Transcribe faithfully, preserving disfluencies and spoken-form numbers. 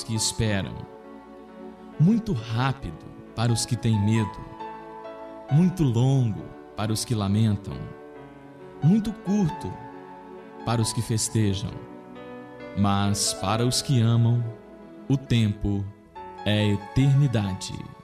que esperam, muito rápido para os que têm medo, muito longo para os que lamentam, muito curto para os que festejam, mas para os que amam, o tempo é eternidade.